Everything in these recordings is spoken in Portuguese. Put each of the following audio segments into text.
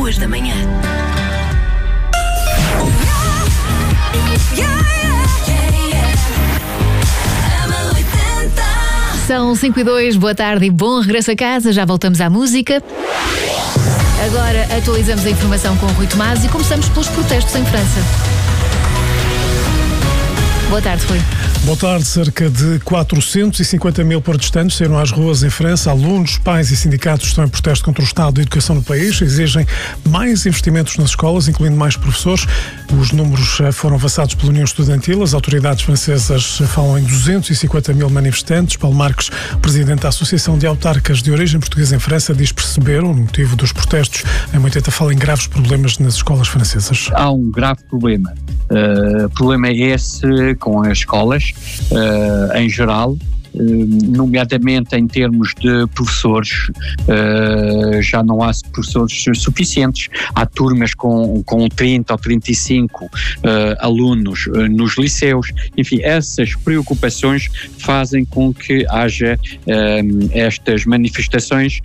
2 da manhã. São 5:02, boa tarde e bom regresso a casa. Já voltamos à música. Agora atualizamos a informação com o Rui Tomás e começamos pelos protestos em França. Boa tarde, Rui. Boa tarde. Cerca de 450 mil protestantes saíram às ruas em França. Alunos, pais e sindicatos estão em protesto contra o estado da educação no país. Exigem mais investimentos nas escolas, incluindo mais professores. Os números foram avançados pela União Estudantil. As autoridades francesas falam em 250 mil manifestantes. Paulo Marques, presidente da Associação de Autarcas de Origem Portuguesa em França, diz perceber o motivo dos protestos. A 80 fala em graves problemas nas escolas francesas. Há um grave problema. O problema é esse com as escolas, em geral, nomeadamente em termos de professores. Já não há professores suficientes. Há turmas com 30 ou 35 alunos nos liceus. Enfim, essas preocupações fazem com que haja estas manifestações.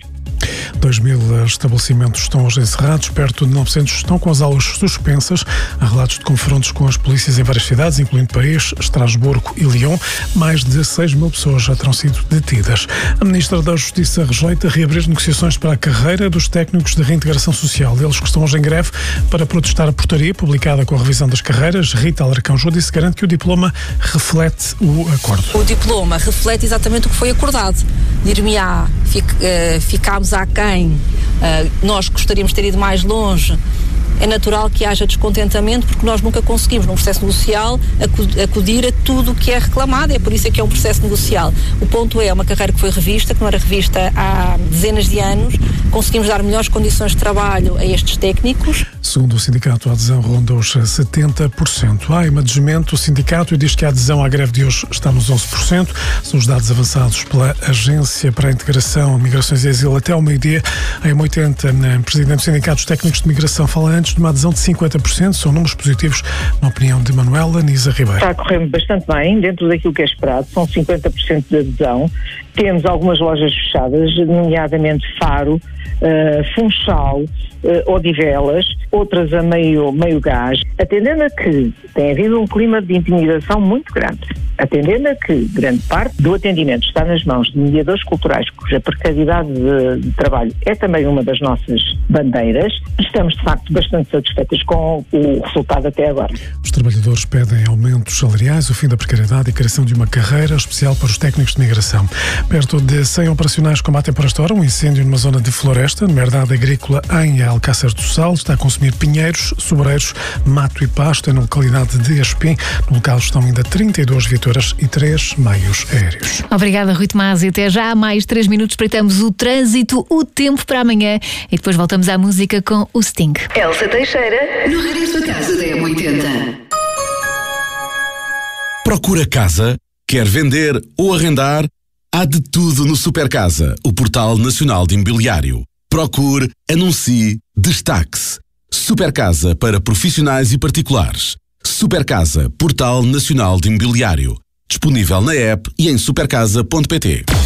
2.000 estabelecimentos estão hoje encerrados, perto de 900 estão com as aulas suspensas. Há relatos de confrontos com as polícias em várias cidades, incluindo Paris, Estrasburgo e Lyon. Mais de 6.000 pessoas já terão sido detidas. A Ministra da Justiça rejeita reabrir negociações para a carreira dos técnicos de reintegração social. Eles que estão hoje em greve para protestar a portaria publicada com a revisão das carreiras. Rita Alarcão Judice garante que o diploma reflete o acordo. O diploma reflete exatamente o que foi acordado. Dir-me-á, ficámos aquém, nós gostaríamos de ter ido mais longe. É natural que haja descontentamento porque nós nunca conseguimos, num processo negocial, acudir a tudo o que é reclamado. É por isso que é um processo negocial. O ponto é uma carreira que foi revista, que não era revista há dezenas de anos. Conseguimos dar melhores condições de trabalho a estes técnicos. Segundo o sindicato, a adesão ronda os 70%. Há emagrecimento. O sindicato diz que a adesão à greve de hoje está nos 11%. São os dados avançados pela Agência para a Integração, Migrações e Asilo até ao meio-dia. A M80, presidente do Sindicato dos Técnicos de Migração, fala antes de uma adesão de 50%. São números positivos, na opinião de Manuela Nisa Ribeiro. Está a correr bastante bem, dentro daquilo que é esperado. São 50% de adesão. Temos algumas lojas fechadas, nomeadamente Faro, Funchal, Odivelas, outras a meio gás, atendendo a que tem havido um clima de intimidação muito grande, atendendo a que grande parte do atendimento está nas mãos de mediadores culturais, cuja precariedade de trabalho é também uma das nossas bandeiras. Estamos, de facto, bastante satisfeitos com o resultado até agora. Os trabalhadores pedem aumentos salariais, o fim da precariedade e a criação de uma carreira especial para os técnicos de migração. Perto de 100 operacionais combatem por esta hora um incêndio numa zona de floresta, numa herdade agrícola em Alcácer do Sal. Está a consumir pinheiros, sobreiros, mato e pasto, na localidade de Aspim. No local estão ainda 32 viaturas e 3 meios aéreos. Obrigada, Rui Tomás. E até já, mais 3 minutos, espreitamos o trânsito, o tempo para amanhã e depois voltamos à música com o Sting. Elsa Teixeira, no regresso a casa da M80. Procura casa? Quer vender ou arrendar? Há de tudo no Supercasa, o portal nacional de imobiliário. Procure, anuncie, destaque-se. Supercasa para profissionais e particulares. Supercasa, portal nacional de imobiliário. Disponível na app e em supercasa.pt.